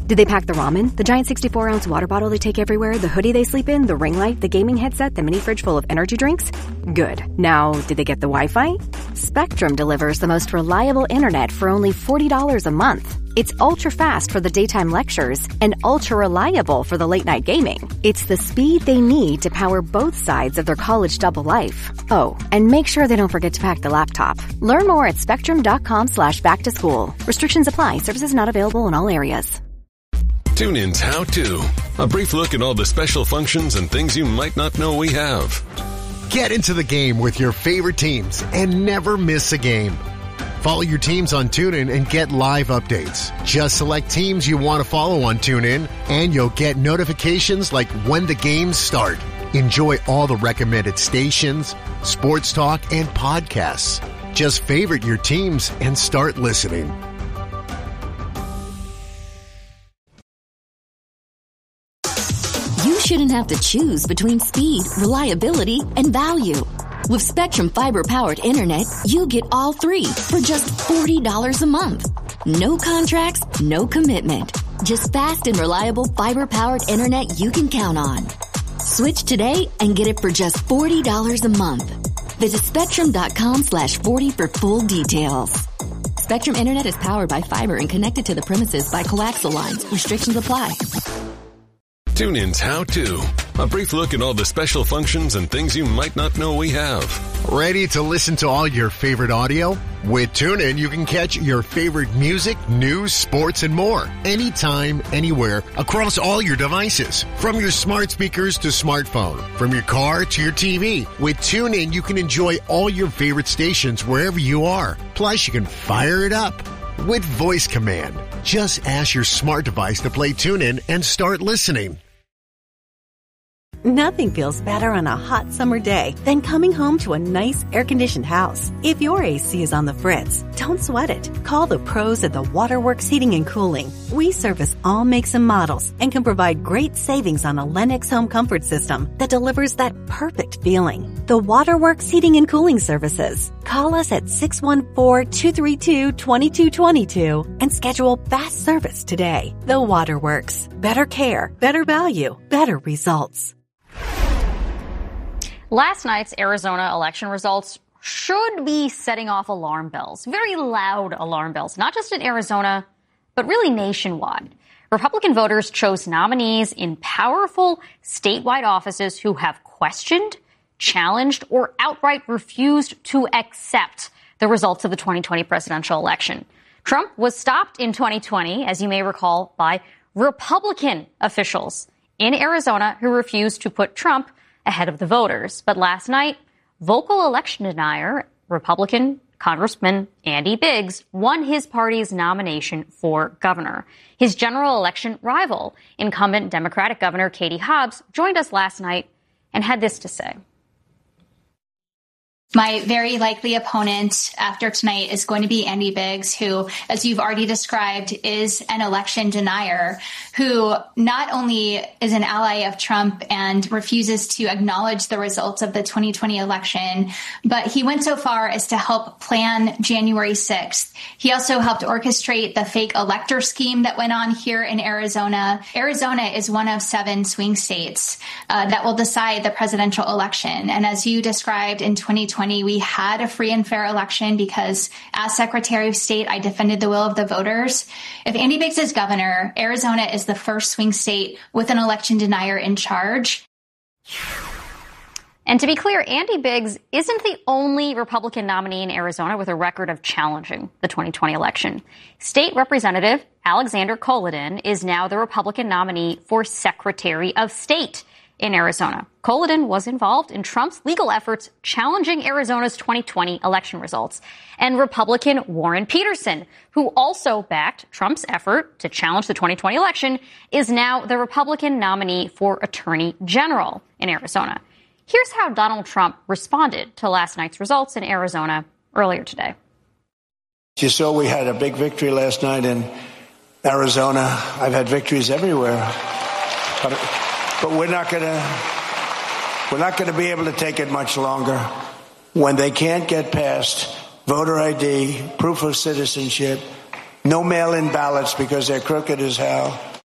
Did they pack the ramen, the giant 64-ounce water bottle they take everywhere, the hoodie they sleep in, the ring light, the gaming headset, the mini fridge full of energy drinks? Good. Now, did they get the Wi-Fi? Spectrum delivers the most reliable internet for only $40 a month. It's ultra-fast for the daytime lectures and ultra-reliable for the late-night gaming. It's the speed they need to power both sides of their college double life. Oh, and make sure they don't forget to pack the laptop. Learn more at spectrum.com/back-to-school. Restrictions apply. Services not available in all areas. TuneIn's How To. A brief look at all the special functions and things you might not know we have. Get into the game with your favorite teams and never miss a game. Follow your teams on TuneIn and get live updates. Just select teams you want to follow on TuneIn, and you'll get notifications like when the games start. Enjoy all the recommended stations, sports talk, and podcasts. Just favorite your teams and start listening. You shouldn't have to choose between speed, reliability, and value. With Spectrum Fiber-powered internet, you get all three for just $40 a month. No contracts, no commitment. Just fast and reliable fiber-powered internet you can count on. Switch today and get it for just $40 a month. Visit Spectrum.com/40 for full details. Spectrum Internet is powered by fiber and connected to the premises by coaxial lines. Restrictions apply. TuneIn's How To. A brief look at all the special functions and things you might not know we have. Ready to listen to all your favorite audio? With TuneIn, you can catch your favorite music, news, sports, and more. Anytime, anywhere, across all your devices. From your smart speakers to smartphone. From your car to your TV. With TuneIn, you can enjoy all your favorite stations wherever you are. Plus, you can fire it up with voice command. Just ask your smart device to play TuneIn and start listening. Nothing feels better on a hot summer day than coming home to a nice air-conditioned house. If your AC is on the fritz, don't sweat it. Call the pros at the Waterworks Heating and Cooling. We service all makes and models and can provide great savings on a Lennox home comfort system that delivers that perfect feeling. The Waterworks Heating and Cooling Services. Call us at 614-232-2222 and schedule fast service today. The Waterworks. Better care, better value, better results. Last night's Arizona election results should be setting off alarm bells, very loud alarm bells, not just in Arizona, but really nationwide. Republican voters chose nominees in powerful statewide offices who have questioned, challenged, or outright refused to accept the results of the 2020 presidential election. Trump was stopped in 2020, as you may recall, by Republican officials in Arizona who refused to put Trump ahead of the voters. But last night, vocal election denier, Republican Congressman Andy Biggs, won his party's nomination for governor. His general election rival, incumbent Democratic Governor Katie Hobbs, joined us last night and had this to say. My very likely opponent after tonight is going to be Andy Biggs, who, as you've already described, is an election denier, who not only is an ally of Trump and refuses to acknowledge the results of the 2020 election, but he went so far as to help plan January 6th. He also helped orchestrate the fake elector scheme that went on here in Arizona. Arizona is one of 7 swing states that will decide the presidential election. And as you described, in 2020, we had a free and fair election because, as Secretary of State, I defended the will of the voters. If Andy Biggs is governor, Arizona is the first swing state with an election denier in charge. And to be clear, Andy Biggs isn't the only Republican nominee in Arizona with a record of challenging the 2020 election. State Representative Alexander Kolodin is now the Republican nominee for Secretary of State in Arizona. Kolodin was involved in Trump's legal efforts challenging Arizona's 2020 election results. And Republican Warren Peterson, who also backed Trump's effort to challenge the 2020 election, is now the Republican nominee for Attorney General in Arizona. Here's how Donald Trump responded to last night's results in Arizona earlier today. You saw we had a big victory last night in Arizona. I've had victories everywhere. But we're not going to be able to take it much longer when they can't get past voter ID, proof of citizenship, no mail-in ballots because they're crooked as hell.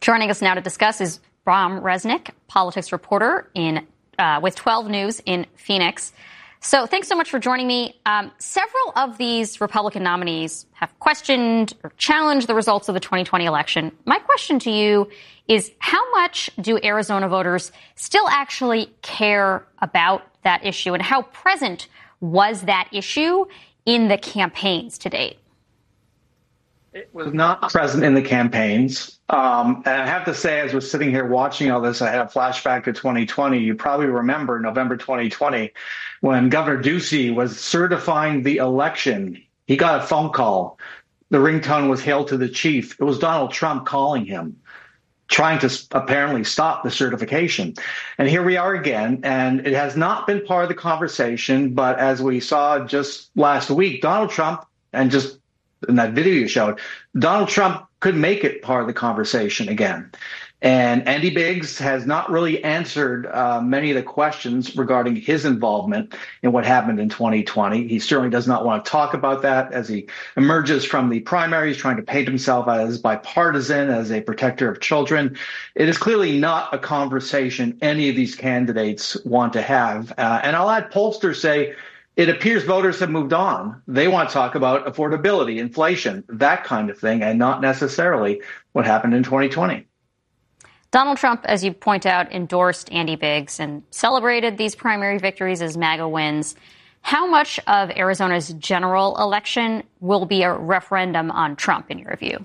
Joining us now to discuss is Bram Resnick, politics reporter with 12 News in Phoenix. So thanks so much for joining me. Several of these Republican nominees have questioned or challenged the results of the 2020 election. My question to you is, how much do Arizona voters still actually care about that issue, and how present was that issue in the campaigns to date? It was not present in the campaigns. And I have to say, as we're sitting here watching all this, I had a flashback to 2020. You probably remember November 2020 when Governor Ducey was certifying the election. He got a phone call. The ringtone was "Hail to the Chief." It was Donald Trump calling him, trying to apparently stop the certification. And here we are again, and it has not been part of the conversation. But as we saw just last week, Donald Trump, and just in that video you showed, Donald Trump could make it part of the conversation again. And Andy Biggs has not really answered many of the questions regarding his involvement in what happened in 2020. He certainly does not want to talk about that as he emerges from the primaries, trying to paint himself as bipartisan, as a protector of children. It is clearly not a conversation any of these candidates want to have. And I'll add, pollsters say it appears voters have moved on. They want to talk about affordability, inflation, that kind of thing, and not necessarily what happened in 2020. Donald Trump, as you point out, endorsed Andy Biggs and celebrated these primary victories as MAGA wins. How much of Arizona's general election will be a referendum on Trump, in your view?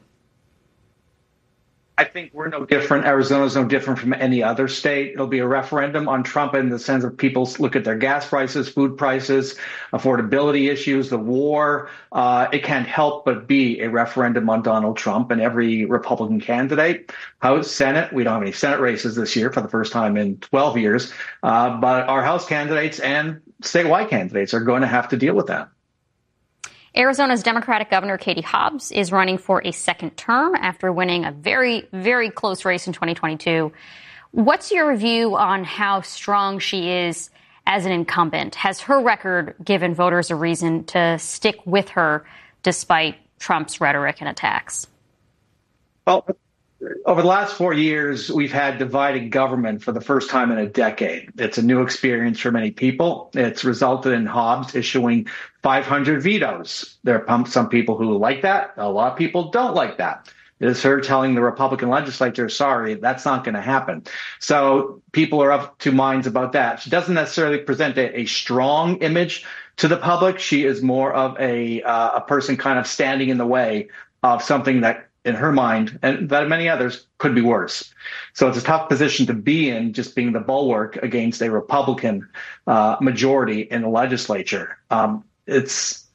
I think we're no different. Arizona's no different from any other state. It'll be a referendum on Trump in the sense of people look at their gas prices, food prices, affordability issues, the war. It can't help but be a referendum on Donald Trump and every Republican candidate. House, Senate, we don't have any Senate races this year for the first time in 12 years. But our House candidates and statewide candidates are going to have to deal with that. Arizona's Democratic Governor Katie Hobbs is running for a second term after winning a very, very close race in 2022. What's your view on how strong she is as an incumbent? Has her record given voters a reason to stick with her despite Trump's rhetoric and attacks? Well, over the last 4 years, we've had divided government for the first time in a decade. It's a new experience for many people. It's resulted in Hobbs issuing 500 vetoes. There are some people who like that. A lot of people don't like that. It is her telling the Republican legislature, sorry, that's not going to happen. So people are up to minds about that. She doesn't necessarily present a strong image to the public. She is more of a person kind of standing in the way of something that, in her mind, and that many others, could be worse. So it's a tough position to be in, just being the bulwark against a Republican majority in the legislature. This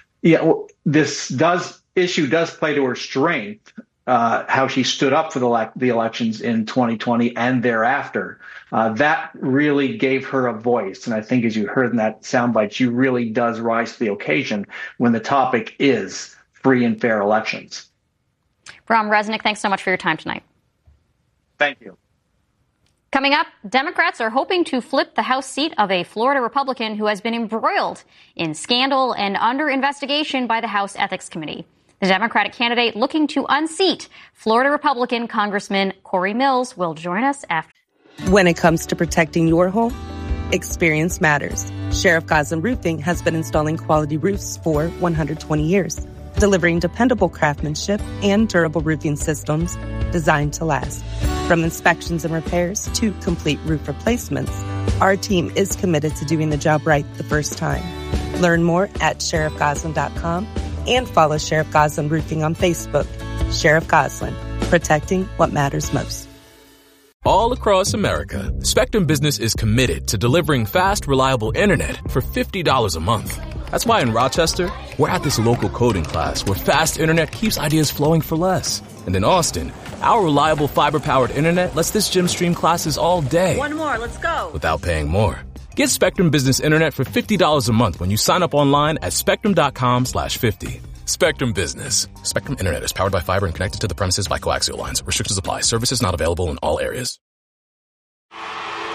issue does play to her strength, how she stood up for the elections in 2020 and thereafter. That really gave her a voice. And I think, as you heard in that soundbite, she really does rise to the occasion when the topic is free and fair elections. Bram Resnick, thanks so much for your time tonight. Thank you. Coming up, Democrats are hoping to flip the House seat of a Florida Republican who has been embroiled in scandal and under investigation by the House Ethics Committee. The Democratic candidate looking to unseat Florida Republican Congressman Corey Mills will join us after. When it comes to protecting your home, experience matters. Sheriff Goslin Roofing has been installing quality roofs for 120 years. Delivering dependable craftsmanship and durable roofing systems designed to last. From inspections and repairs to complete roof replacements, our team is committed to doing the job right the first time. Learn more at sheriffgoslin.com and follow Sheriff Goslin Roofing on Facebook. Sheriff Goslin, protecting what matters most. All across America, Spectrum Business is committed to delivering fast, reliable internet for $50 a month. That's why in Rochester, we're at this local coding class where fast internet keeps ideas flowing for less. And in Austin, our reliable fiber-powered internet lets this gym stream classes all day. One more, let's go. Without paying more. Get Spectrum Business Internet for $50 a month when you sign up online at spectrum.com/50. Spectrum Business. Spectrum Internet is powered by fiber and connected to the premises by coaxial lines. Restrictions apply. Services not available in all areas.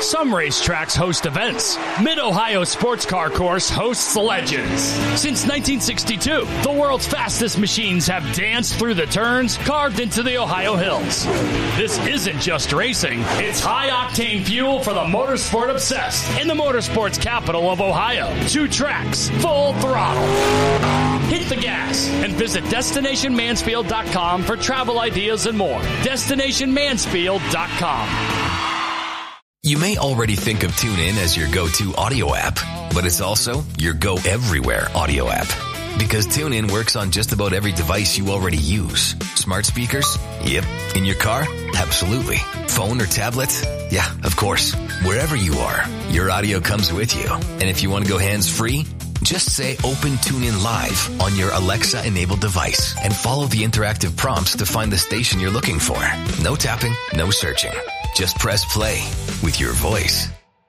Some racetracks host events. Mid-Ohio Sports Car Course hosts Legends. Since 1962, the world's fastest machines have danced through the turns carved into the Ohio hills. This isn't just racing. It's high-octane fuel for the motorsport obsessed in the motorsports capital of Ohio. 2 tracks, full throttle. Hit the gas and visit DestinationMansfield.com for travel ideas and more. DestinationMansfield.com. You may already think of TuneIn as your go-to audio app, but it's also your go-everywhere audio app. Because TuneIn works on just about every device you already use. Smart speakers? Yep. In your car? Absolutely. Phone or tablet? Yeah, of course. Wherever you are, your audio comes with you. And if you want to go hands-free, just say Open TuneIn Live on your Alexa-enabled device and follow the interactive prompts to find the station you're looking for. No tapping, no searching. Just press play with your voice.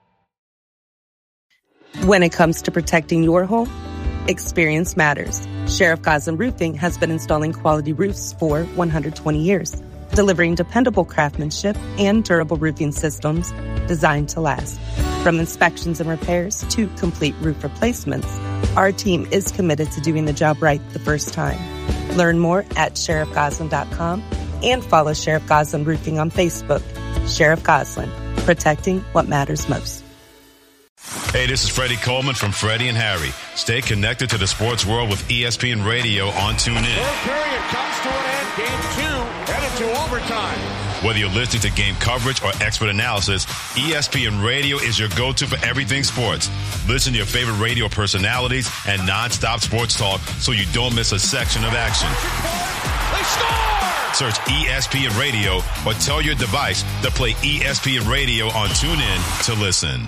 When it comes to protecting your home, experience matters. Sheriff Goslin Roofing has been installing quality roofs for 120 years, delivering dependable craftsmanship and durable roofing systems designed to last. From inspections and repairs to complete roof replacements, our team is committed to doing the job right the first time. Learn more at sheriffgoslin.com and follow Sheriff Goslin Roofing on Facebook. Sheriff Goslin, protecting what matters most. Hey, this is Freddie Coleman from Freddie and Harry. Stay connected to the sports world with ESPN Radio on TuneIn. Third period comes to an end. Game 2 headed to overtime. Whether you're listening to game coverage or expert analysis, ESPN Radio is your go-to for everything sports. Listen to your favorite radio personalities and non-stop sports talk so you don't miss a section of action. They score! Search ESPN Radio or tell your device to play ESPN Radio on TuneIn to listen.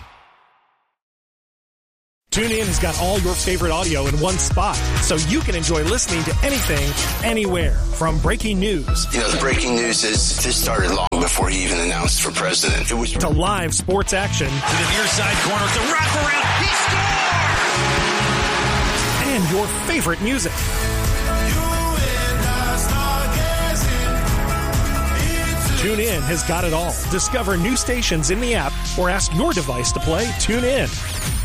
TuneIn has got all your favorite audio in one spot, so you can enjoy listening to anything, anywhere. From breaking news. You know, the breaking news is this started long before he even announced for president. It was to live sports action. To the near side corner, to wraparound. He scores! And your favorite music. TuneIn has got it all. Discover new stations in the app or ask your device to play TuneIn.